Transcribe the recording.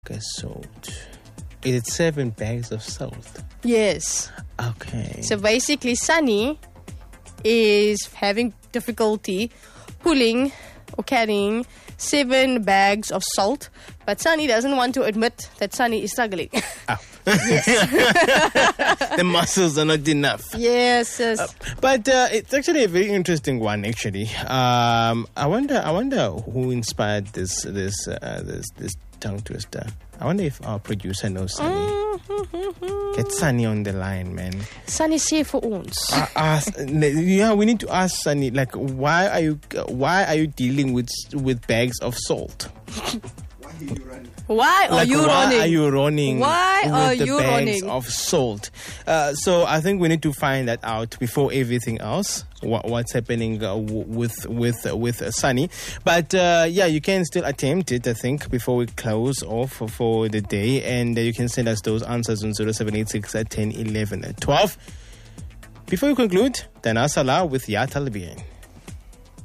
salt. Is it 7 bags of salt? Yes. Okay. So basically, Sunny is having difficulty pulling or carrying 7 bags of salt, but Sunny doesn't want to admit that Sunny is struggling. Oh. The muscles are not enough. Yes. But it's actually a very interesting one. Actually, I wonder who inspired this tongue twister. I wonder if our producer knows Sunny. Get Sunny on the line, man. Sunny, say for ons. Yeah, we need to ask Sunny. Like, why are you dealing with bags of salt? Why are you running? Why are with the you bags running? of salt? So I think we need to find that out before everything else. What's happening with Sunny? But yeah, you can still attempt it. I think before we close off for the day, and you can send us those answers on 0786 10 11 12. Before we conclude, Dana Salah with Ya Talbiyan.